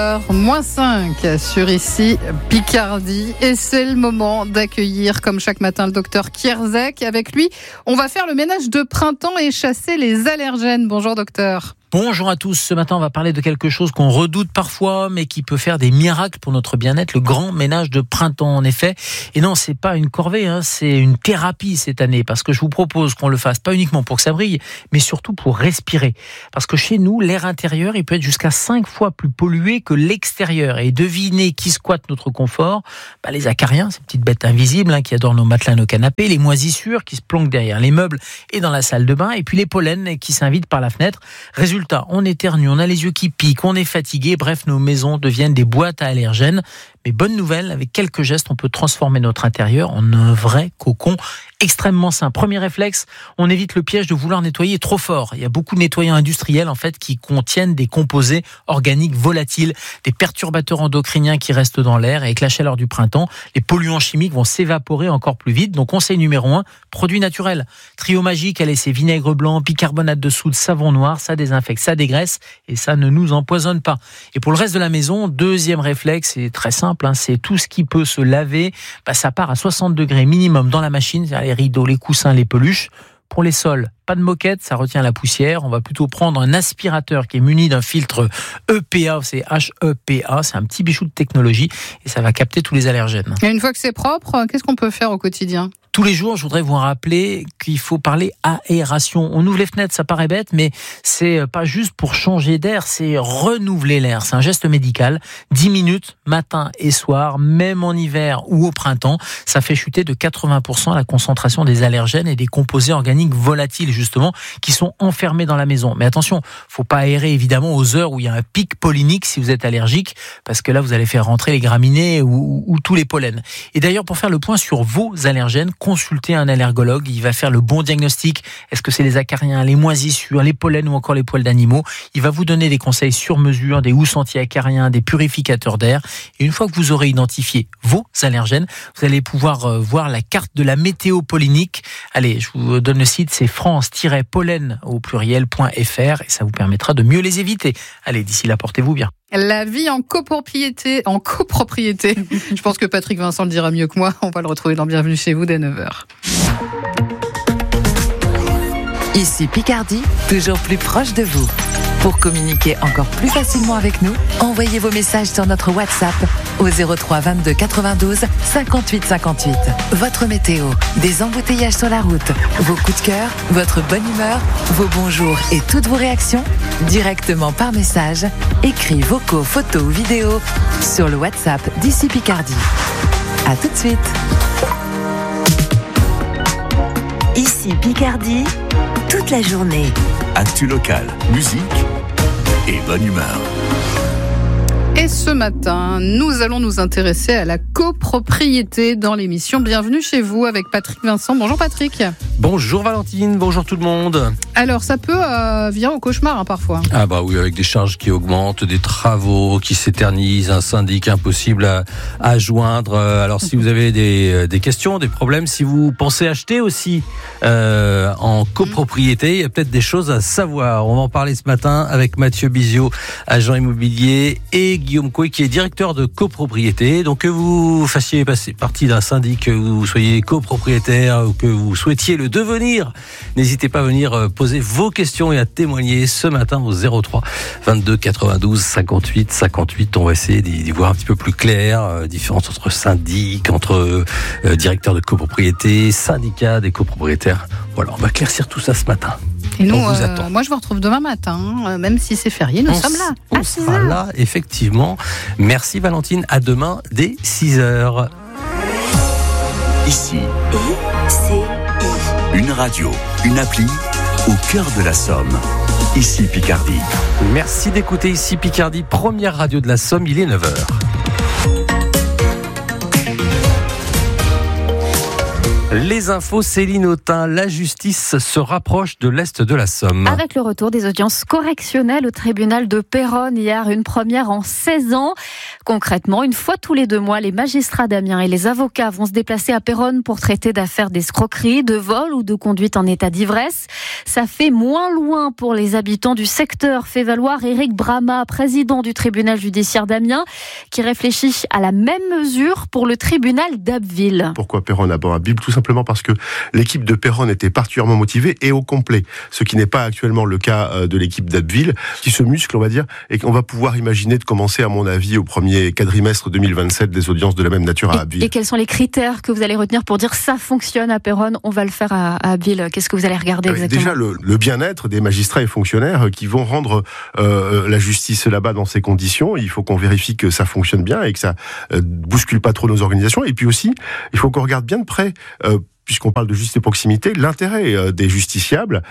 Moins 5 sur ici Picardie, et c'est le moment d'accueillir comme chaque matin le docteur Kierzek. Avec lui, on va faire le ménage de printemps et chasser les allergènes. Bonjour docteur. Bonjour à tous, ce matin on va parler de quelque chose qu'on redoute parfois mais qui peut faire des miracles pour notre bien-être, le grand ménage de printemps en effet. Et non, c'est pas une corvée, c'est une thérapie cette année, parce que je vous propose qu'on le fasse pas uniquement pour que ça brille, mais surtout pour respirer. Parce que chez nous, l'air intérieur, il peut être jusqu'à 5 fois plus pollué que l'extérieur. Et devinez qui squatte notre confort ? Les acariens, ces petites bêtes invisibles qui adorent nos matelas, nos canapés, les moisissures qui se planquent derrière les meubles et dans la salle de bain, et puis les pollens qui s'invitent par la fenêtre. Résultat, on éternue, on a les yeux qui piquent, on est fatigué, bref, nos maisons deviennent des boîtes à allergènes. Mais bonne nouvelle, avec quelques gestes, on peut transformer notre intérieur en un vrai cocon extrêmement sain. Premier réflexe, on évite le piège de vouloir nettoyer trop fort. Il y a beaucoup de nettoyants industriels en fait qui contiennent des composés organiques volatiles, des perturbateurs endocriniens qui restent dans l'air, et avec la chaleur du printemps, les polluants chimiques vont s'évaporer encore plus vite. Donc conseil numéro 1, produits naturels. Trio magique, allez, c'est vinaigre blanc, bicarbonate de soude, savon noir, ça désinfecte, ça dégraisse et ça ne nous empoisonne pas. Et pour le reste de la maison, deuxième réflexe, c'est très simple, c'est tout ce qui peut se laver, ça part à 60 degrés minimum dans la machine, les rideaux, les coussins, les peluches. Pour les sols, pas de moquette, ça retient la poussière. On va plutôt prendre un aspirateur qui est muni d'un filtre EPA, c'est HEPA, c'est un petit bijou de technologie et ça va capter tous les allergènes. Et une fois que c'est propre, qu'est-ce qu'on peut faire au quotidien ? Tous les jours, je voudrais vous rappeler qu'il faut parler aération. On ouvre les fenêtres, ça paraît bête, mais c'est pas juste pour changer d'air, c'est renouveler l'air. C'est un geste médical. 10 minutes, matin et soir, même en hiver ou au printemps, ça fait chuter de 80% la concentration des allergènes et des composés organiques volatiles, justement, qui sont enfermés dans la maison. Mais attention, faut pas aérer évidemment aux heures où il y a un pic pollinique si vous êtes allergique, parce que là, vous allez faire rentrer les graminées ou tous les pollens. Et d'ailleurs, pour faire le point sur vos allergènes, consultez un allergologue, il va faire le bon diagnostic. Est-ce que c'est les acariens, les moisissures, les pollens ou encore les poils d'animaux ? Il va vous donner des conseils sur mesure, des housses anti-acariens, des purificateurs d'air. Et une fois que vous aurez identifié vos allergènes, vous allez pouvoir voir la carte de la météo pollinique. Allez, je vous donne le site, c'est france-pollen au pluriel.fr et ça vous permettra de mieux les éviter. Allez, d'ici là, portez-vous bien. La vie en copropriété. Je pense que Patrick Vincent le dira mieux que moi. On va le retrouver dans Bienvenue chez vous dès 9h. Ici Picardie, toujours plus proche de vous. Pour communiquer encore plus facilement avec nous, envoyez vos messages sur notre WhatsApp au 03 22 92 58 58. Votre météo, des embouteillages sur la route, vos coups de cœur, votre bonne humeur, vos bonjours et toutes vos réactions, directement par message, écrits, vocaux, photos ou vidéos sur le WhatsApp d'Ici Picardie. À tout de suite. Ici Picardie, toute la journée. Actu local, musique et bonne humeur. Et ce matin, nous allons nous intéresser à la copropriété dans l'émission Bienvenue chez vous avec Patrick Vincent. Bonjour Patrick. Bonjour Valentine, bonjour tout le monde. Alors ça peut virer au cauchemar parfois. Ah bah oui, avec des charges qui augmentent, des travaux qui s'éternisent, un syndic impossible à joindre. Alors si vous avez des questions, des problèmes, si vous pensez acheter aussi en copropriété, il y a peut-être des choses à savoir. On va en parler ce matin avec Mathieu Bizio, agent immobilier, et Guillaume Coué qui est directeur de copropriété. Donc que vous fassiez partie d'un syndic, que vous soyez copropriétaire ou que vous souhaitiez le devenir, n'hésitez pas à venir poser vos questions et à témoigner ce matin au 03 22 92 58 58. On va essayer d'y voir un petit peu plus clair, différence entre syndic, entre directeurs de copropriété, syndicats des copropriétaires. Voilà, on va éclaircir tout ça ce matin. Et nous, on vous attend. Moi je vous retrouve demain matin, même si c'est férié, nous sommes là. On sera là, effectivement. Merci Valentine, à demain dès 6h. Ici, une radio, une appli au cœur de la Somme. Ici Picardie. Merci d'écouter Ici Picardie, première radio de la Somme, il est 9h. Les infos, Céline Autain, la justice se rapproche de l'Est de la Somme. Avec le retour des audiences correctionnelles au tribunal de Péronne hier, une première en 16 ans. Concrètement, une fois tous les 2 mois, les magistrats d'Amiens et les avocats vont se déplacer à Péronne pour traiter d'affaires d'escroquerie, de vol ou de conduite en état d'ivresse. Ça fait moins loin pour les habitants du secteur, fait valoir Éric Brama, président du tribunal judiciaire d'Amiens, qui réfléchit à la même mesure pour le tribunal d'Abbeville. Pourquoi Péronne? Abbeville, tout simplement parce que l'équipe de Péronne était particulièrement motivée et au complet. Ce qui n'est pas actuellement le cas de l'équipe d'Abbeville, qui se muscle, on va dire, et qu'on va pouvoir imaginer de commencer, à mon avis, au premier quadrimestre 2027, des audiences de la même nature à Abbeville. Et quels sont les critères que vous allez retenir pour dire ça fonctionne à Péronne, on va le faire à Abbeville? Qu'est-ce que vous allez regarder exactement? Déjà, le bien-être des magistrats et fonctionnaires qui vont rendre la justice là-bas dans ces conditions. Il faut qu'on vérifie que ça fonctionne bien et que ça bouscule pas trop nos organisations. Et puis aussi, il faut qu'on regarde bien de près, puisqu'on parle de justice et proximité, l'intérêt des justiciables,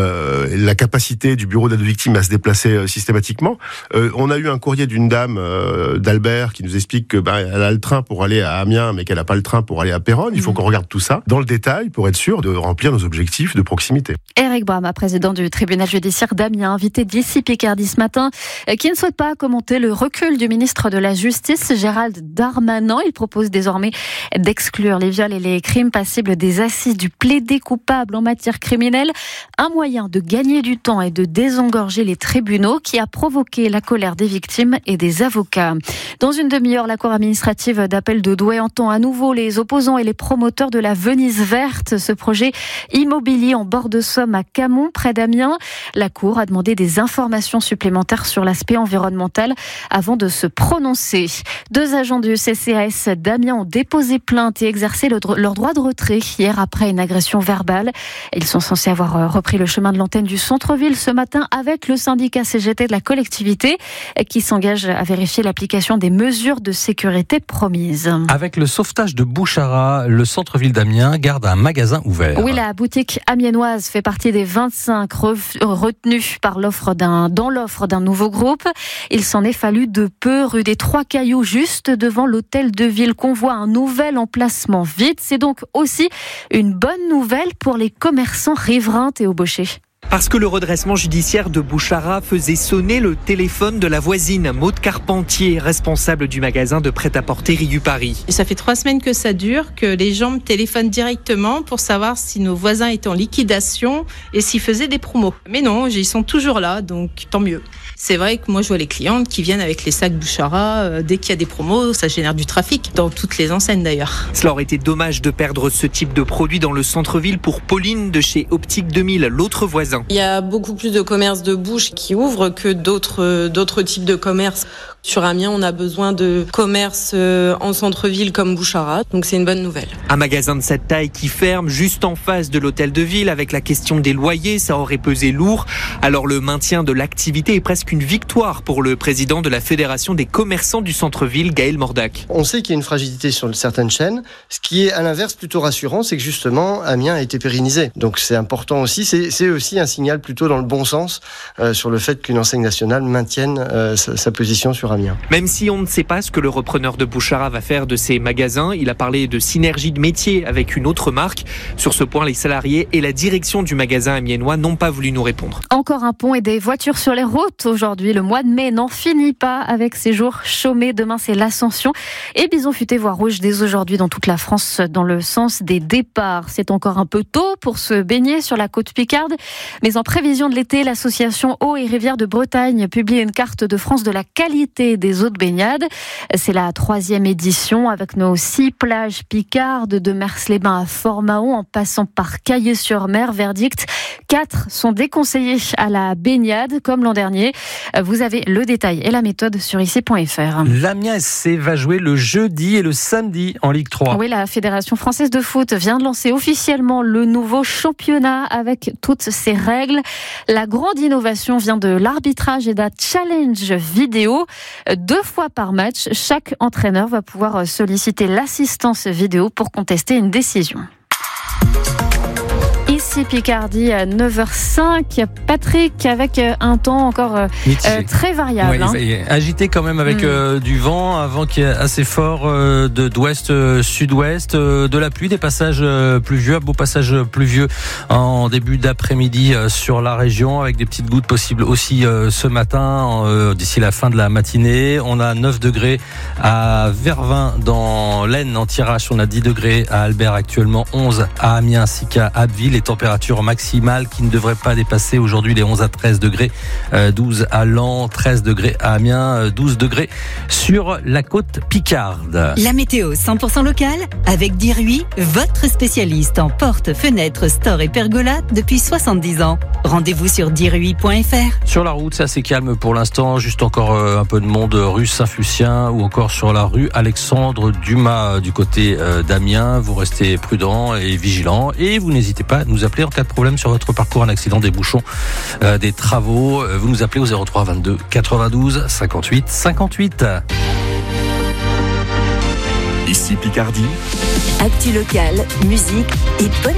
la capacité du bureau d'aide aux victimes à se déplacer systématiquement. On a eu un courrier d'une dame d'Albert qui nous explique que elle a le train pour aller à Amiens, mais qu'elle n'a pas le train pour aller à Péronne. Il faut qu'on regarde tout ça dans le détail pour être sûr de remplir nos objectifs de proximité. Éric Brama, président du tribunal judiciaire d'Amiens, invité d'ici Picardie ce matin, qui ne souhaite pas commenter le recul du ministre de la Justice, Gérald Darmanin. Il propose désormais d'exclure les viols et les crimes passibles des assises du plaidé coupable en matière criminelle, un moyen de gagner du temps et de désengorger les tribunaux qui a provoqué la colère des victimes et des avocats. Dans une demi-heure, la cour administrative d'appel de Douai entend à nouveau les opposants et les promoteurs de la Venise verte, ce projet immobilier en bord de Somme à Camon, près d'Amiens. La cour a demandé des informations supplémentaires sur l'aspect environnemental avant de se prononcer. 2 agents du CCAS d'Amiens ont déposé plainte et exercé leur droit de retrait hier après une agression verbale. Ils sont censés avoir repris le chemin de l'antenne du centre-ville ce matin avec le syndicat CGT de la collectivité qui s'engage à vérifier l'application des mesures de sécurité promises. Avec le sauvetage de Bouchara, le centre-ville d'Amiens garde un magasin ouvert. Oui, la boutique amiénoise fait partie des 25 retenus dans l'offre d'un nouveau groupe. Il s'en est fallu de peu, rue des Trois Cailloux, juste devant l'hôtel de ville, qu'on voit un nouvel emplacement vide. C'est donc aussi une bonne nouvelle pour les commerçants riverains, Théo Baucher. Parce que le redressement judiciaire de Bouchara faisait sonner le téléphone de la voisine, Maude Carpentier, responsable du magasin de prêt-à-porter Riu Paris. Ça fait 3 semaines que ça dure, que les gens me téléphonent directement pour savoir si nos voisins étaient en liquidation et s'ils faisaient des promos. Mais non, ils sont toujours là, donc tant mieux. C'est vrai que moi je vois les clientes qui viennent avec les sacs Bouchara, dès qu'il y a des promos, ça génère du trafic, dans toutes les enseignes d'ailleurs. Cela aurait été dommage de perdre ce type de produit dans le centre-ville pour Pauline de chez Optique 2000, l'autre voisin. Il y a beaucoup plus de commerces de bouche qui ouvrent que d'autres types de commerces. Sur Amiens, on a besoin de commerces en centre-ville comme Bouchara, donc c'est une bonne nouvelle. Un magasin de cette taille qui ferme juste en face de l'hôtel de ville, avec la question des loyers, ça aurait pesé lourd. Alors le maintien de l'activité est presque une victoire pour le président de la Fédération des commerçants du centre-ville, Gaël Mordac. On sait qu'il y a une fragilité sur certaines chaînes. Ce qui est à l'inverse plutôt rassurant, c'est que justement Amiens a été pérennisé. Donc c'est important aussi, c'est aussi un signal plutôt dans le bon sens sur le fait qu'une enseigne nationale maintienne sa position sur Amiens. Même si on ne sait pas ce que le repreneur de Bouchara va faire de ses magasins, il a parlé de synergie de métier avec une autre marque. Sur ce point, les salariés et la direction du magasin amiénois n'ont pas voulu nous répondre. Encore un pont et des voitures sur les routes aujourd'hui. Le mois de mai n'en finit pas avec ces jours chômés. Demain, c'est l'Ascension. Et Bison Futé voit rouge dès aujourd'hui dans toute la France dans le sens des départs. C'est encore un peu tôt pour se baigner sur la côte Picarde. Mais en prévision de l'été, l'association Eau et Rivières de Bretagne publie une carte de France de la qualité des eaux de baignade. C'est la 3e édition avec nos 6 plages picardes de Mers-les-Bains à Fort-Mahon en passant par Caillé-sur-Mer. Verdict, 4 sont déconseillés à la baignade comme l'an dernier. Vous avez le détail et la méthode sur ici.fr. L'Amiens SC va jouer le jeudi et le samedi en Ligue 3. Oui, la Fédération française de foot vient de lancer officiellement le nouveau championnat avec toutes ses règles. La grande innovation vient de l'arbitrage et d'un challenge vidéo. 2 fois par match, chaque entraîneur va pouvoir solliciter l'assistance vidéo pour contester une décision. Ici Ici Picardie, 9h05. Patrick, avec un temps encore très variable. Ouais, agité quand même avec du vent, un vent qui est assez fort d'ouest, sud-ouest, de la pluie, des passages pluvieux, un beau passage pluvieux en début d'après-midi sur la région, avec des petites gouttes possibles aussi ce matin, d'ici la fin de la matinée. On a 9 degrés à Vervins dans l'Aisne, en Thiérache. On a 10 degrés à Albert actuellement, 11 à Amiens ainsi qu'à Abbeville. Les températures maximales qui ne devraient pas dépasser aujourd'hui les 11 à 13 degrés, 12 à Laon, 13 degrés à Amiens, 12 degrés sur la côte picarde. La météo 100% locale avec Diruy, votre spécialiste en portes, fenêtres, stores et pergolas depuis 70 ans. Rendez-vous sur diruy.fr. Sur la route, c'est assez calme pour l'instant, juste encore un peu de monde rue Saint-Fucien ou encore sur la rue Alexandre Dumas du côté d'Amiens. Vous restez prudent et vigilant et vous n'hésitez pas à nous appeler en cas de problème sur votre parcours, un accident, des bouchons, des travaux. Vous nous appelez au 03 22 92 58 58. Ici Picardie. Actu locale, musique et bonne